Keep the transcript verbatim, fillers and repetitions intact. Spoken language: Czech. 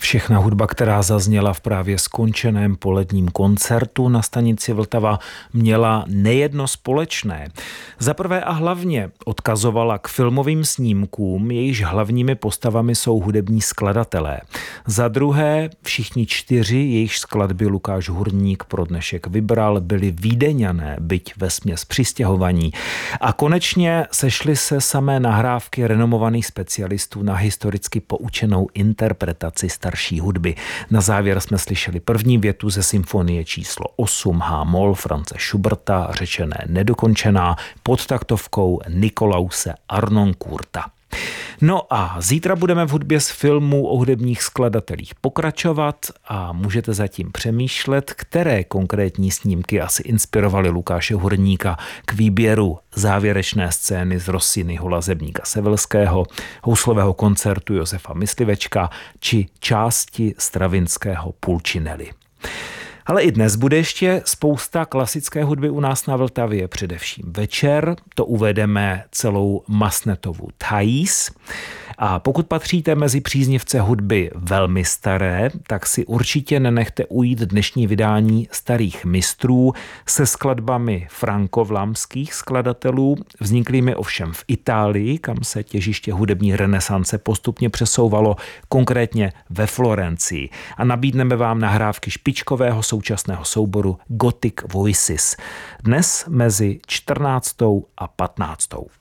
Všechna hudba, která zazněla v právě skončeném poledním koncertu na stanici Vltava, měla nejedno společné. Za prvé a hlavně odkazovala k filmovým snímkům, jejichž hlavními postavami jsou hudební skladatelé. Za druhé, všichni čtyři, jejichž skladby Lukáš Hurník pro dnešek vybral, byli Vídeňané, byť vesměs přistěhovaní. A konečně sešly se samé nahrávky renomovaných specialistů na historicky poučenou interpretaci starší hudby. Na závěr jsme slyšeli první větu ze symfonie číslo osm H-moll France Schuberta, řečené nedokončená, pod taktovkou Nikolause Harnoncourta. No a zítra budeme v hudbě z filmů o hudebních skladatelích pokračovat a můžete zatím přemýšlet, které konkrétní snímky asi inspirovaly Lukáše Hurníka k výběru závěrečné scény z Rossiniho Lazebníka Sevelského, houslového koncertu Josefa Myslivečka či části Stravinského Pulcinelli. Ale i dnes bude ještě spousta klasické hudby u nás na Vltavě, především večer. To uvedeme celou Masnetovu Thais. A pokud patříte mezi příznivce hudby velmi staré, tak si určitě nenechte ujít dnešní vydání Starých mistrů se skladbami frankovlamských skladatelů, vzniklými ovšem v Itálii, kam se těžiště hudební renesance postupně přesouvalo, konkrétně ve Florencii. A nabídneme vám nahrávky špičkového současného souboru Gothic Voices. Dnes mezi čtrnáctou a patnáctou.